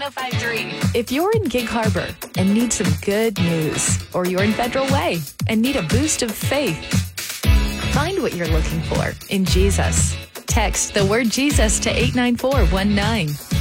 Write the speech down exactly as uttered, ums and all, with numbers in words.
oh five Dream. If you're in Gig Harbor and need some good news, or you're in Federal Way and need a boost of faith, find what you're looking for in Jesus. Text the word Jesus to eight nine four one nine.